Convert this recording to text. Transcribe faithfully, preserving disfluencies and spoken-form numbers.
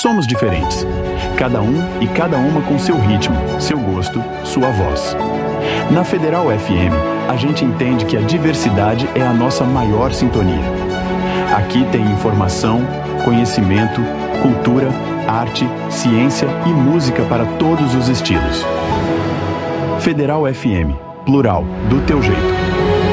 somos diferentes. Cada um e cada uma com seu ritmo, seu gosto, sua voz. Na Federal F M, a gente entende que a diversidade é a nossa maior sintonia. Aqui tem informação, conhecimento, cultura, arte, ciência e música para todos os estilos. Federal F M, plural, do teu jeito.